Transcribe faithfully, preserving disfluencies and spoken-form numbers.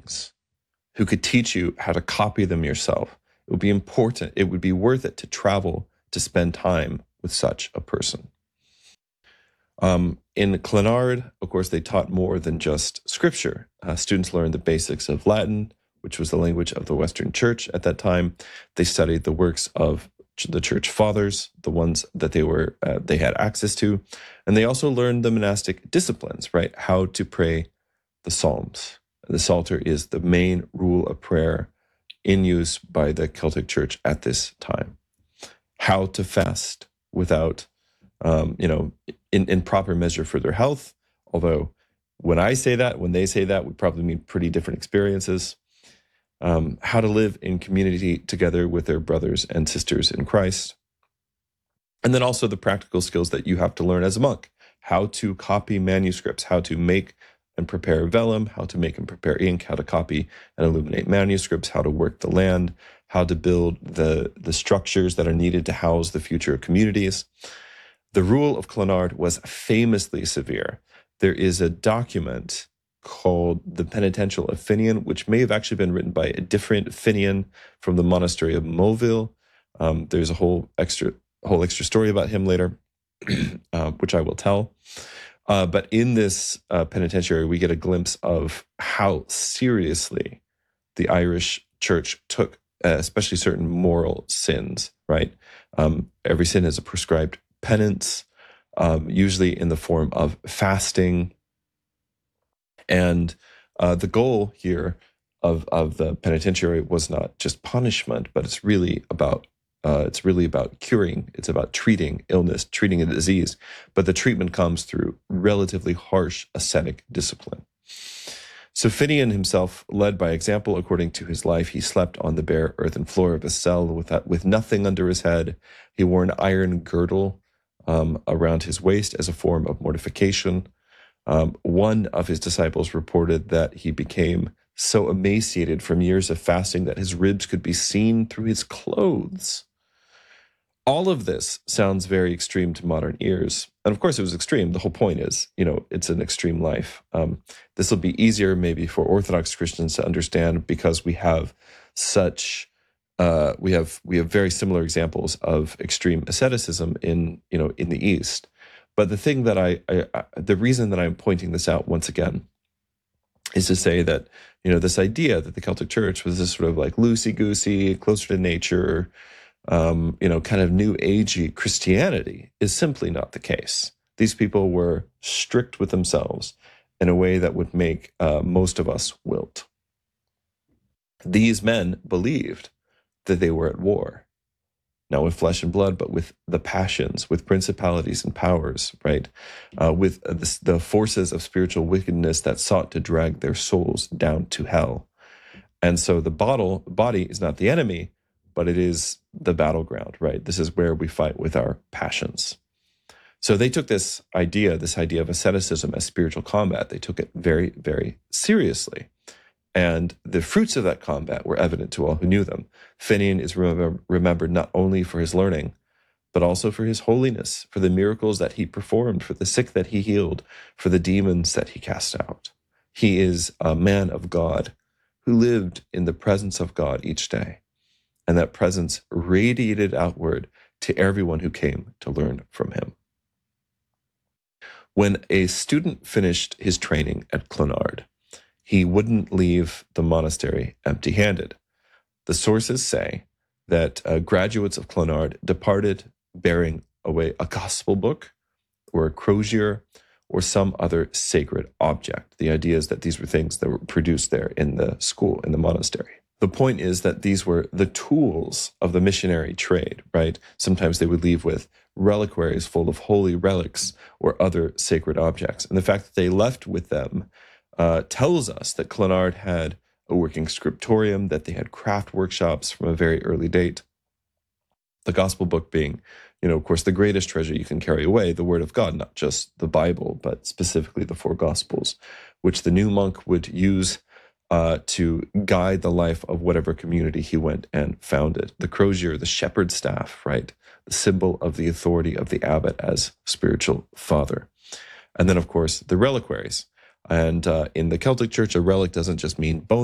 writings, who could teach you how to copy them yourself. It would be important, it would be worth it to travel to spend time with such a person. Um, in Clenard, of course, they taught more than just scripture. Uh, students learned the basics of Latin, which was the language of the Western Church at that time. They studied the works of the church fathers, the ones that they were uh, they had access to, and they also learned the monastic disciplines, right? How to pray the Psalms. The Psalter is the main rule of prayer in use by the Celtic Church at this time. How to fast without, um, you know, in, in proper measure for their health. Although when I say that, when they say that, we probably mean pretty different experiences. Um, how to live in community together with their brothers and sisters in Christ. And then also the practical skills that you have to learn as a monk. How to copy manuscripts, how to make and prepare vellum, how to make and prepare ink, how to copy and illuminate manuscripts, how to work the land, how to build the, the structures that are needed to house the future communities. The rule of Clenard was famously severe. There is a document called the Penitential of Finian, which may have actually been written by a different Finian from the monastery of Moville. Um, there's a whole extra whole extra story about him later, uh, which I will tell. Uh, but in this uh, penitentiary, we get a glimpse of how seriously the Irish church took, uh, especially certain moral sins, right? Um, every sin is a prescribed penance, um, usually in the form of fasting. And uh, the goal here of, of the penitentiary was not just punishment, but it's really about uh, it's really about curing. It's about treating illness, treating a disease. But the treatment comes through relatively harsh ascetic discipline. So Finian himself led by example. According to his life, he slept on the bare earthen floor of his cell with, that, with nothing under his head. He wore an iron girdle um, around his waist as a form of mortification. Um, one of his disciples reported that he became so emaciated from years of fasting that his ribs could be seen through his clothes. All of this sounds very extreme to modern ears. And of course it was extreme. The whole point is, you know, it's an extreme life. Um, this will be easier maybe for Orthodox Christians to understand because we have such, uh, we have we have very similar examples of extreme asceticism in, you know, in the East. But the thing that I, I, I, the reason that I'm pointing this out once again is to say that, you know, this idea that the Celtic Church was this sort of like loosey-goosey, closer to nature, um, you know, kind of new agey Christianity is simply not the case. These people were strict with themselves in a way that would make uh, most of us wilt. These men believed that they were at war. Not with flesh and blood, but with the passions, with principalities and powers, right? Uh, with the, the forces of spiritual wickedness that sought to drag their souls down to hell. And so the bottle, body is not the enemy, but it is the battleground, right? This is where we fight with our passions. So they took this idea, this idea of asceticism as spiritual combat. They took it very, very seriously. And the fruits of that combat were evident to all who knew them. Finian is remember, remembered not only for his learning, but also for his holiness, for the miracles that he performed, for the sick that he healed, for the demons that he cast out. He is a man of God who lived in the presence of God each day. And that presence radiated outward to everyone who came to learn from him. When a student finished his training at Clenard, he wouldn't leave the monastery empty-handed. The sources say that uh, graduates of Clenard departed bearing away a gospel book or a crosier or some other sacred object. The idea is that these were things that were produced there in the school, in the monastery. The point is that these were the tools of the missionary trade, right? Sometimes they would leave with reliquaries full of holy relics or other sacred objects. And the fact that they left with them uh, tells us that Clenard had a working scriptorium, that they had craft workshops from a very early date. The gospel book being, you know, of course, the greatest treasure you can carry away, the word of God, not just the Bible, but specifically the four gospels, which the new monk would use uh, to guide the life of whatever community he went and founded. The crosier, the shepherd's staff, right? The symbol of the authority of the abbot as spiritual father. And then, of course, the reliquaries. And uh, in the Celtic Church, a relic doesn't just mean bone